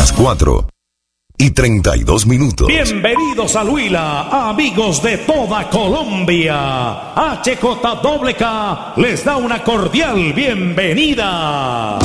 las 4:32. Bienvenidos a Huila, amigos de toda Colombia. HJWK les da una cordial bienvenida.